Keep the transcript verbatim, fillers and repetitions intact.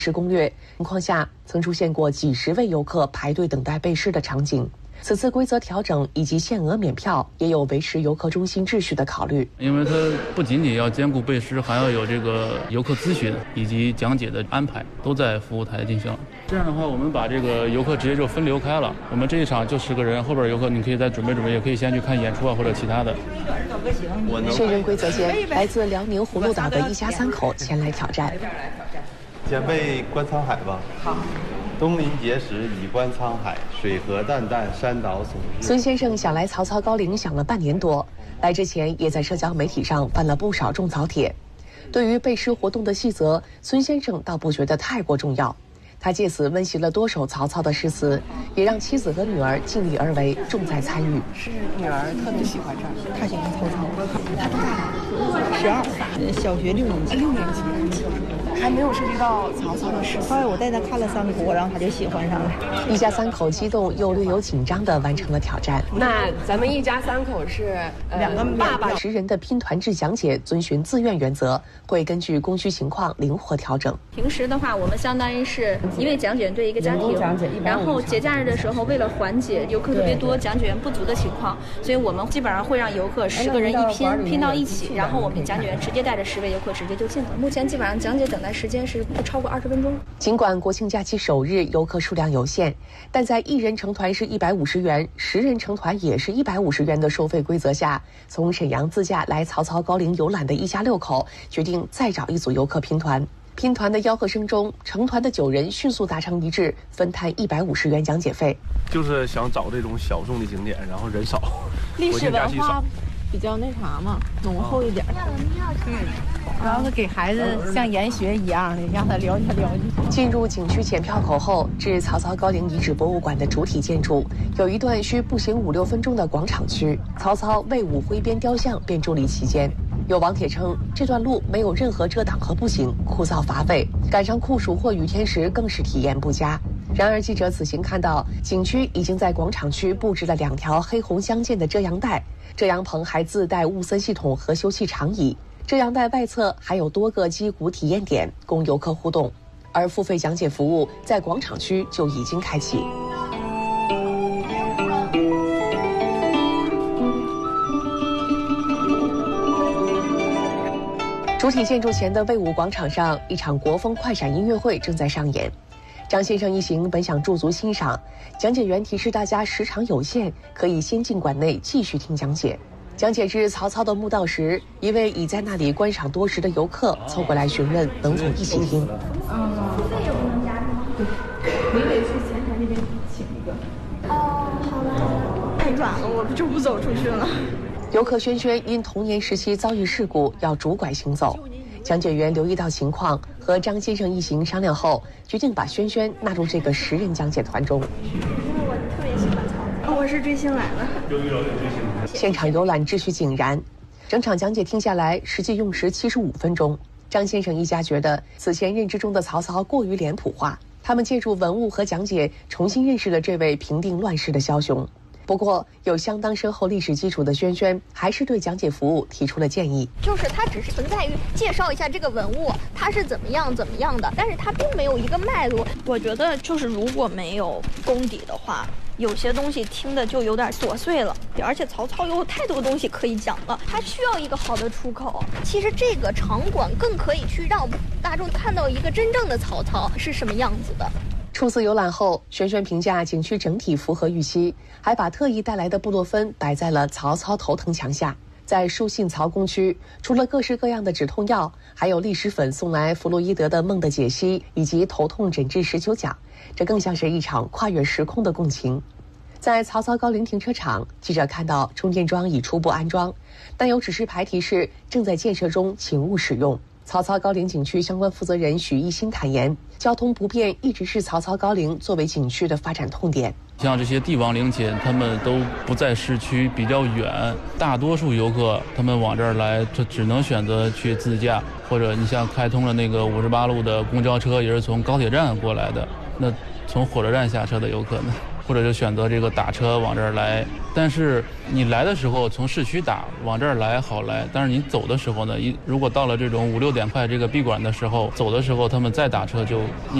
是攻略情况下，曾出现过几十位游客排队等待背诗的场景。此次规则调整以及限额免票，也有维持游客中心秩序的考虑。 因为它不仅仅要兼顾背诗，还要有这个游客咨询以及讲解的安排，都在服务台进行。这样的话，我们把这个游客直接就分流开了。我们这一场就十个人，后边游客你可以再准备准备，也可以先去看演出啊或者其他的。 确认规则间，来自辽宁葫芦岛的一家三口前来挑战。 先背观沧海吧。好。东临碣石，以观沧海，水河淡淡，山岛竦日。 孙先生想来曹操高陵想了半年多，来之前也在社交媒体上翻了不少种草帖。对于背诗活动的细则，孙先生倒不觉得太过重要。他借此温习了多首曹操的诗词，也让妻子和女儿尽力而为，重在参与。 是女儿特别喜欢这儿，她喜欢曹操。她多大？十二，小学六年级。 六年级。还没有涉及到曹操的诗词。 后来我带他看了《三国》，然后他就喜欢上了。 一家三口激动又略有紧张地完成了挑战。 那咱们一家三口是、呃、两个爸爸。 十人的拼团制讲解遵循自愿原则，会根据供需情况灵活调整。 平时的话，我们相当于是一位讲解员对一个家庭，然后节假日的时候，为了缓解游客特别多、讲解员不足的情况，所以我们基本上会让游客十个人一拼，拼到一起，然后我们讲解员直接带着十位游客直接就进了。目前基本上讲解等待时间是不超过二十分钟。 尽管国庆假期首日游客数量有限，但在一人成团是一百五十元，十人成团也是一百五十元的收费规则下，从沈阳自驾来曹操高陵游览的一家六口决定再找一组游客拼团。拼团的吆喝声中，成团的九人迅速达成一致，分摊一百五十元讲解费。 就是想找这种小众的景点，然后人少， 历史文化比较那啥嘛，浓厚一点。 嗯，然后给孩子像研学一样的，让他了解了解。 进入景区检票口后，至曹操高陵遗址博物馆的主体建筑有一段需步行五六分钟的广场区，曹操魏武挥鞭雕像便伫立其间。有网帖称，这段路没有任何遮挡和步行，枯燥乏味，赶上酷暑或雨天时更是体验不佳。然而记者此行看到，景区已经在广场区布置了两条黑红相间的遮阳带，遮阳棚还自带雾森系统和休憩长椅，遮阳带外侧还有多个击鼓体验点供游客互动，而付费讲解服务在广场区就已经开启。主体建筑前的魏武广场上，一场国风快闪音乐会正在上演。张先生一行本想驻足欣赏，讲解员提示大家时长有限，可以先进馆内继续听讲解。讲解至曹操的墓道时，一位已在那里观赏多时的游客凑过来询问能否一起听。 嗯，付费也不能加是吗？对， 您得去前台那边请一个。 哦，好的好的。 太远了，我就不走出去了。 游客轩轩因童年时期遭遇事故要拄拐行走，讲解员留意到情况，和张先生一行商量后，决定把轩轩纳入这个十人讲解团中。 因为我特别喜欢曹操， 我是追星来了。 现场游览秩序井然，整场讲解听下来，实际用时七十五分钟。张先生一家觉得此前认知中的曹操过于脸谱化，他们借助文物和讲解，重新认识了这位平定乱世的枭雄。不过，有相当深厚历史基础的轩轩还是对讲解服务提出了建议。 就是它只是存在于介绍一下这个文物，它是怎么样怎么样的，但是它并没有一个脉络。 我觉得就是如果没有功底的话，有些东西听的就有点琐碎了，而且曹操有太多东西可以讲了， 它需要一个好的出口。其实这个场馆更可以去让大众看到一个真正的曹操是什么样子的。 初次游览后，轩轩评价景区整体符合预期，还把特意带来的布洛芬摆在了曹操头疼墙下。在书信曹公区，除了各式各样的止痛药，还有利湿粉送来弗洛伊德的《梦的解析》以及头痛诊治十九讲，这更像是一场跨越时空的共情。在曹操高陵停车场，记者看到充电桩已初步安装，但有指示牌提示正在建设中，请勿使用。曹操高陵景区相关负责人许一新坦言，交通不便一直是曹操高陵作为景区的发展痛点。 像这些帝王陵寝，他们都不在市区，比较远，大多数游客他们往这儿来，他只能选择去自驾，或者你像开通了那个五十八路的公交车，也是从高铁站过来的，那从火车站下车的游客呢？ 或者就选择这个打车往这儿来。但是你来的时候从市区打往这儿来好来，但是你走的时候呢，一如果到了这种五六点快这个闭馆的时候，走的时候他们再打车就。